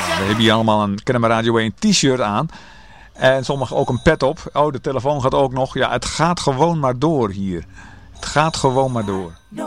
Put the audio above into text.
We hebben hier allemaal een Kennemer Radio 1 t-shirt aan. En sommigen ook een pet op. Oh, de telefoon gaat ook nog. Ja, het gaat gewoon maar door hier. Het gaat gewoon maar door.